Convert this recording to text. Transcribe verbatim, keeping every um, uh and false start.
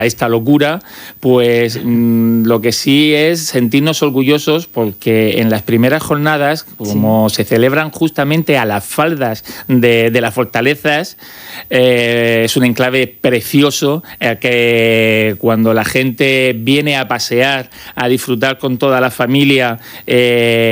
esta locura, pues mmm, lo que sí es sentirnos orgullosos porque en las primeras jornadas, como sí. se celebran justamente a las faldas de, de las fortalezas, eh, es un enclave precioso eh, que cuando la gente viene a pasear, a disfrutar con toda la familia, eh,